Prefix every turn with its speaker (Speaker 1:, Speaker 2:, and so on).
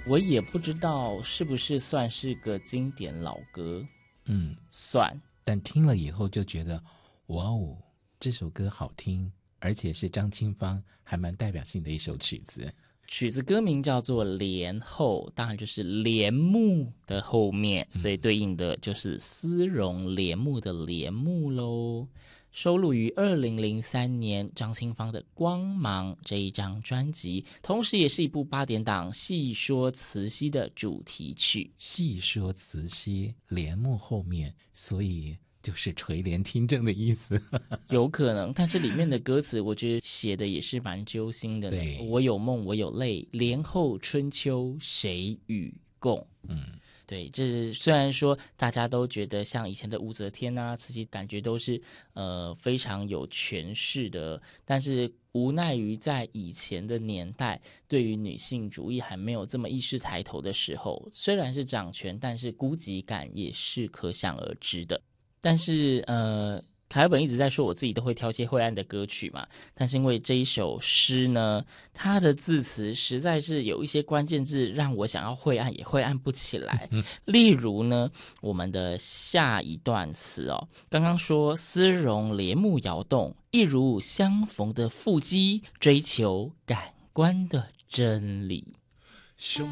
Speaker 1: 我也不知道是不是算是个经典老歌，算，
Speaker 2: 但听了以后就觉得，哇哦，这首歌好听，而且是张清芳还蛮代表性的一首曲子。
Speaker 1: 曲子歌名叫做《帘后》，当然就是帘幕的后面，所以对应的就是丝绒帘幕的帘幕咯。收录于2003年张清芳的《光芒》这一张专辑，同时也是一部8点档戏说慈禧的主题曲。
Speaker 2: 戏说慈禧，帘幕后面，所以就是垂帘听政的意思。
Speaker 1: 有可能，但是里面的歌词我觉得写的也是蛮揪心的呢。我有梦我有泪，帘后春秋谁与共。对，这虽然说大家都觉得像以前的武则天啊、慈禧，感觉都是非常有权势的，但是无奈于在以前的年代，对于女性主义还没有这么意识抬头的时候，虽然是掌权，但是孤寂感也是可想而知的。但是凯尔本一直在说我自己都会挑些晦暗的歌曲嘛，但是因为这一首诗呢，它的字词实在是有一些关键字让我想要晦暗也晦暗不起来。例如呢，我们的下一段词哦，刚刚说丝绒帘幕摇动，一如相逢的腹肌，追求感官的真理。